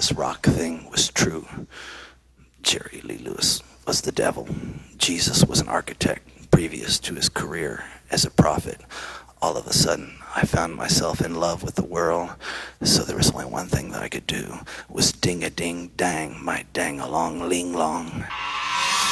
Thomas Rock thing was true. Jerry Lee Lewis was the devil. Jesus was an architect previous to his career as a prophet. All of a sudden, I found myself in love with the world, so there was only one thing that I could do, was ding-a-ding-dang, my dang-along-ling-long.